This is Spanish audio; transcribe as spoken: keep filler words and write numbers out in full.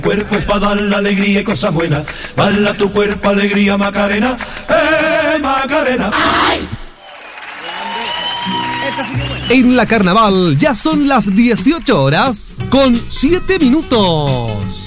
Cuerpo es para dar la alegría y cosas buenas. Bala tu cuerpo, alegría, Macarena. ¡Eh, Macarena! ¡Ay! En la Carnaval ya son las dieciocho horas con siete minutos.